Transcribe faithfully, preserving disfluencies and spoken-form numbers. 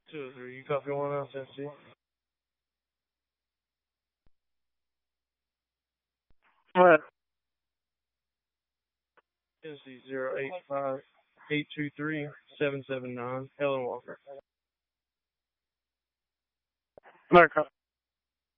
two oh three, you copy one else, S C? Alright. S C zero eight five eight two three seven seven nine, Helen Walker. Alright, copy.